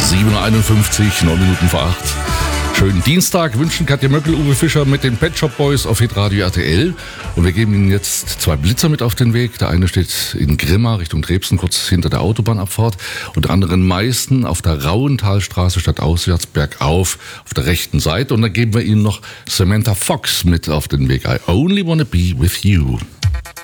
7.51 Uhr, 9 Minuten vor 8. Schönen Dienstag wünschen Katja Möckel, Uwe Fischer mit den Pet Shop Boys auf Hitradio RTL. Und wir geben Ihnen jetzt 2 Blitzer mit auf den Weg. Der eine steht in Grimma Richtung Drebsen, kurz hinter der Autobahnabfahrt. Und der andere in Meißen auf der Rauenthalstraße stadtauswärts bergauf auf der rechten Seite. Und dann geben wir Ihnen noch Samantha Fox mit auf den Weg. I only wanna be with you.